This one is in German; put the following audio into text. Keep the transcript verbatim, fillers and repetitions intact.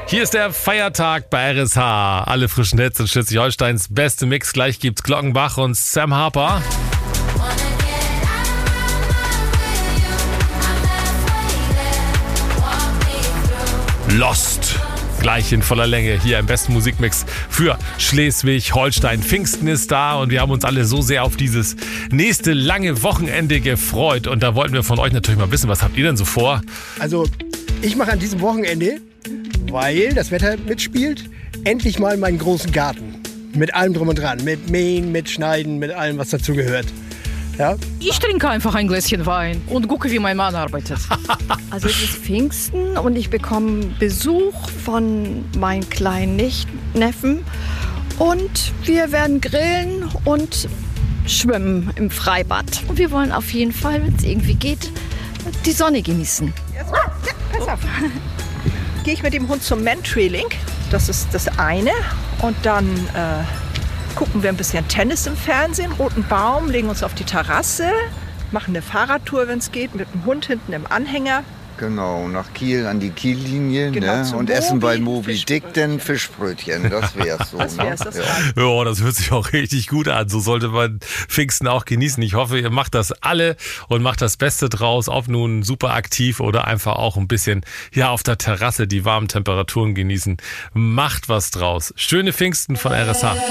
Hier ist der Feiertag bei R S H. Alle frischen Hits in Schleswig-Holsteins beste Mix. Gleich gibt's Glockenbach und Sam Harper. Lost. Gleich in voller Länge hier im besten Musikmix für Schleswig-Holstein. Pfingsten ist da und wir haben uns alle so sehr auf dieses nächste lange Wochenende gefreut. Und da wollten wir von euch natürlich mal wissen, was habt ihr denn so vor? Also ich mache an diesem Wochenende, weil das Wetter mitspielt, endlich mal meinen großen Garten. Mit allem drum und dran. Mit Mähen, mit Schneiden, mit allem, was dazu gehört. Ja? Ich trinke einfach ein Gläschen Wein und gucke, wie mein Mann arbeitet. Also es ist Pfingsten und ich bekomme Besuch von meinen kleinen Nicht- Neffen. Und wir werden grillen und schwimmen im Freibad. Und wir wollen auf jeden Fall, wenn es irgendwie geht, die Sonne genießen. Ja, pass auf. Gehe ich mit dem Hund zum Mentrailing. Das ist das eine. Und dann äh, gucken wir ein bisschen Tennis im Fernsehen, roten Baum, legen uns auf die Terrasse, machen eine Fahrradtour, wenn es geht, mit dem Hund hinten im Anhänger. Genau, nach Kiel an die Kiellinie, Genau, ne? zum Und essen bei Moby Fischbrötchen. Dick denn Fischbrötchen. Das wär's so. Das wär's, ne? das ja. war's. Ja, das hört sich auch richtig gut an. So sollte man Pfingsten auch genießen. Ich hoffe, ihr macht das alle und macht das Beste draus. Ob nun super aktiv oder einfach auch ein bisschen ja auf der Terrasse die warmen Temperaturen genießen. Macht was draus. Schöne Pfingsten von R S H.